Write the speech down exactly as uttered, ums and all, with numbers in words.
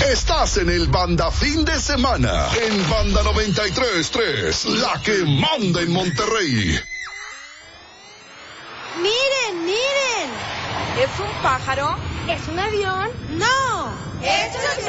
Estás en el Banda Fin de Semana, en Banda noventa y tres punto tres, la que manda en Monterrey. ¡Miren, miren! ¿Es un pájaro? ¿Es un avión? ¡No! ¡Es un